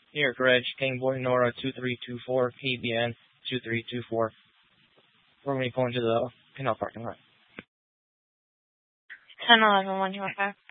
New York Reg, Kingboy Nora 2324, PBN 2324. We're going to be pulling to the Pinot parking lot. 1011 125.